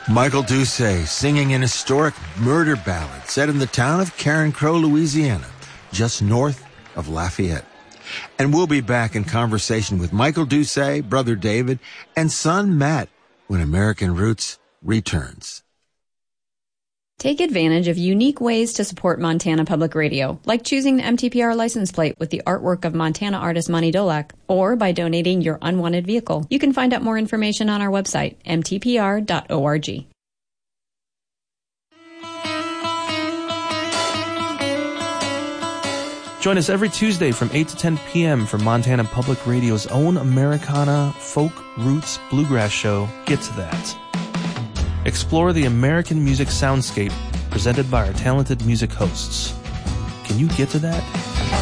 Michael Doucet singing an historic murder ballad set in the town of Carencro, Louisiana, just north of Lafayette. And we'll be back in conversation with Michael Doucet, brother David, and son Matt when American Roots returns. Take advantage of unique ways to support Montana Public Radio, like choosing the MTPR license plate with the artwork of Montana artist Monty Dolak, or by donating your unwanted vehicle. You can find out more information on our website, mtpr.org. Join us every Tuesday from 8 to 10 p.m. for Montana Public Radio's own Americana, folk, roots, bluegrass show, Get to That. Explore the American music soundscape presented by our talented music hosts. Can you get to that?